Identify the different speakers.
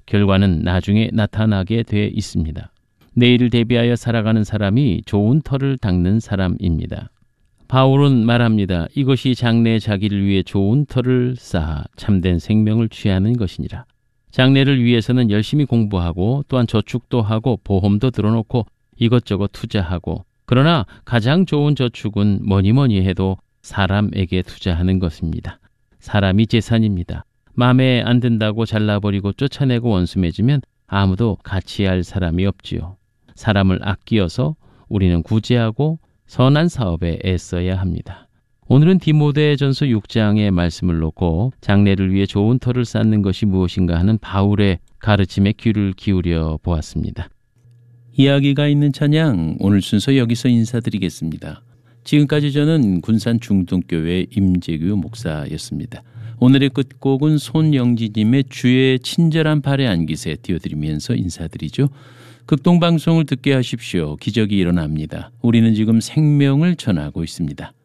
Speaker 1: 결과는 나중에 나타나게 돼 있습니다. 내일을 대비하여 살아가는 사람이 좋은 터를 닦는 사람입니다. 바울은 말합니다. 이것이 장래 자기를 위해 좋은 터를 쌓아 참된 생명을 취하는 것이니라. 장래를 위해서는 열심히 공부하고 또한 저축도 하고 보험도 들어놓고 이것저것 투자하고, 그러나 가장 좋은 저축은 뭐니 해도 사람에게 투자하는 것입니다. 사람이 재산입니다. 마음에 안 든다고 잘라버리고 쫓아내고 원수맺으면 아무도 같이 할 사람이 없지요. 사람을 아끼어서 우리는 구제하고 선한 사업에 애써야 합니다. 오늘은 디모데전서 6장의 말씀을 놓고 장래를 위해 좋은 터를 쌓는 것이 무엇인가 하는 바울의 가르침에 귀를 기울여 보았습니다. 이야기가 있는 찬양, 오늘 순서 여기서 인사드리겠습니다. 지금까지 저는 군산 중동교회 임재규 목사였습니다. 오늘의 끝곡은 손영지님의 주의 친절한 발에 안기세 띄워드리면서 인사드리죠. 극동방송을 듣게 하십시오. 기적이 일어납니다. 우리는 지금 생명을 전하고 있습니다.